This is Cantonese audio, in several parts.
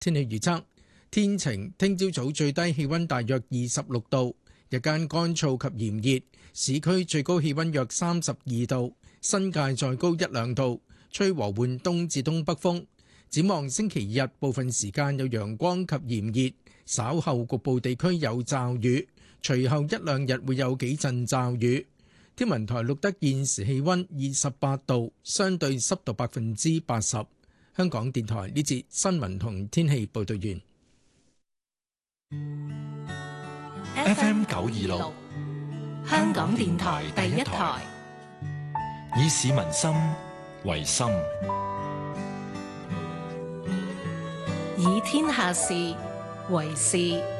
天氣預測，天晴，聽朝早最低氣溫大約26度，日間乾燥及炎熱，市區最高氣溫約32度，新界再高1-2度，吹和緩東至東北風。展望星期日，部分時間有陽光及炎熱，稍後局部地區有驟雨，隨後1-2日會有幾陣驟雨。天文台錄得現時氣溫28度，相對濕度80%。香港電台呢節新聞同天氣報道完。 FM 926，香港電台第一台，以市民心為心， 以天下事為事。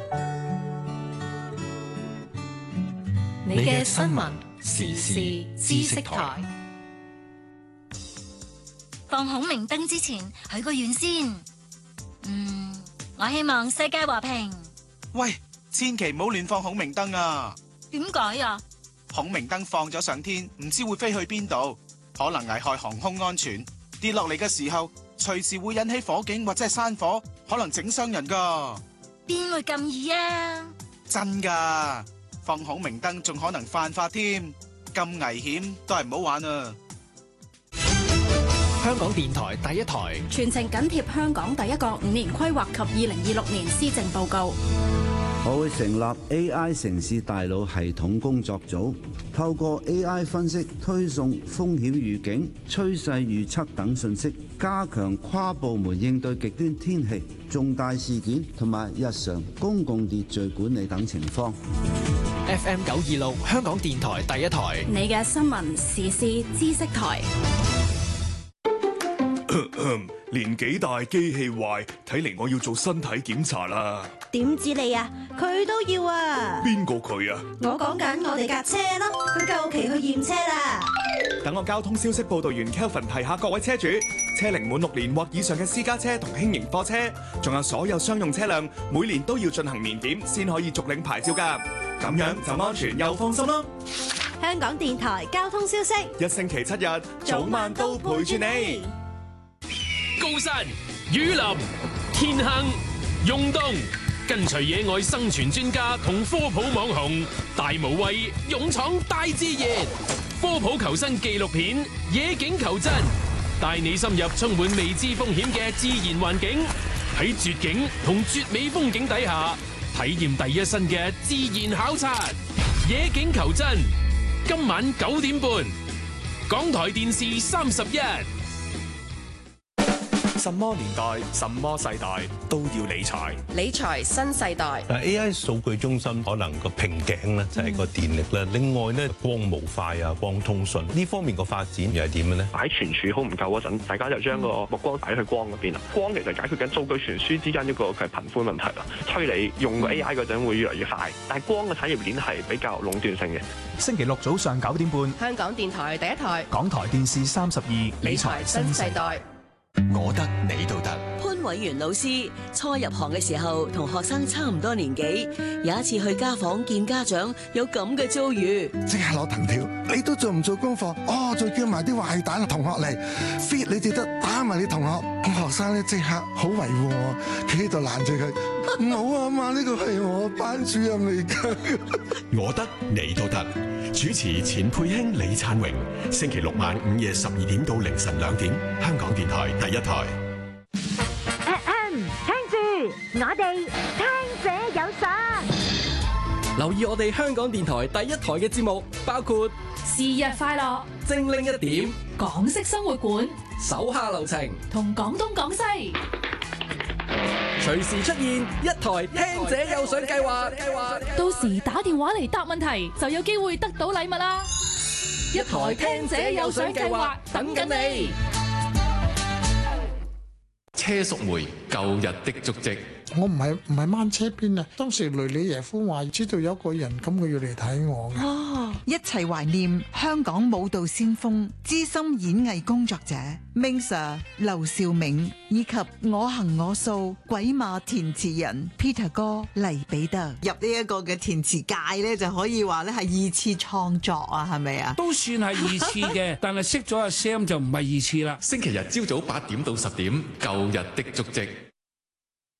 你嘅新聞時事知識台。 放孔明燈之前許個願先。我希望世界和平。 喂，千祈唔好亂放孔明燈啊！ 點解啊？ 孔明燈放咗上天，唔知會飛去邊度，可能危害航空安全。跌落嚟嘅時候，隨時會引起火警或者係山火，可能整傷人噶。 邊會咁易啊？ 真噶，放孔明燈仲可能犯法添，咁危險都係唔好玩啊！ 香港電台第一台全程緊貼香港第一個5年規劃及2026年施政報告。 我會成立 AI 城市大腦系統工作組，透過 AI 分析推送風險預警、趨勢預測等信息，加強跨部門應對極端天氣、重大事件同埋日常公共秩序管理等情況。 FM 926香港電台第一台， 你嘅新聞時事知識台。 年紀大機器壞，睇嚟我要做身體檢查啦。 點知你啊？佢都要啊！ 邊個佢啊？ 我講緊我哋架車咯，佢夠期去驗車啦。 等我交通消息報道員 Kelvin 提下各位車主，車齡滿6年或以上嘅私家車同輕型貨車，仲有所有商用車輛，每年都要進行年檢先可以續領牌照㗎。咁樣就安全又放心咯。 香港電台交通消息， 一星期7日，早晚都陪住你。 高山、雨林、天坑、湧東，跟隨野外生存專家同科普網紅大無畏勇闖大自然，科普求生紀錄片《野境求真》，帶你深入充滿未知風險嘅自然環境，喺絕景同絕美風景底下，體驗第一身嘅自然考察。《野境求真》今晚9點半，港台電視31。 什麼年代、什麼世代都要理財。 理財新世代。 AI 數據中心可能個瓶頸咧就係個電力啦。另外咧，光模塊啊、光通訊呢方面個發展又係點嘅咧？ 擺存儲好唔夠嗰陣，大家就將個目光擺去光嗰邊啦。光其實解決緊數據傳輸之間一個嘅頻寬問題啦。催你用個 AI 嗰陣會越嚟越快，但係光嘅產業鏈係比較壟斷性嘅。 星期六早上9點半， 香港電台第一台， 港台電視32，理財新世代。 我得你都得。 潘偉源老師初入行嘅時候，同學生差唔多年紀，有一次去家訪見家長，有咁嘅遭遇， 即刻攞藤條，你都做唔做功課？哦，再叫埋啲壞蛋同學嚟 fit 你哋得打埋你同學。學生咧即刻好維護我，企喺度攔住佢，唔好啊嘛，呢個係我班主任嚟㗎。 我得你都得。主持錢佩卿、李燦榮，星期六晚午夜12點到凌晨2點，香港電台第一台。 聽住，我哋聽者有實。 留意我哋香港電台第一台嘅節目，包括是日快樂、 精靈一點、 港式生活館、 手下留情同廣東廣西。 隨時出現一台聽者有獎計劃， 到時打電話嚟答問題就有機會得到禮物啦！ 一台聽者有獎計劃等緊你。 車淑梅舊日的足跡。 我唔係掹車邊啊！當時雷里耶夫話知道有個人咁，佢要嚟睇我嘅。 哦，一齊懷念香港舞蹈先鋒、資深演藝工作者 Ming Sir 劉兆銘，以及我行我素鬼馬填詞人 Peter 哥黎彼得。入呢一個嘅填詞界咧，就可以話咧係2次創作啊，係咪啊？ 都算係2次嘅，但係識咗阿 Sam 就唔係2次啦。 星期日朝早8點到10點，舊日的足跡。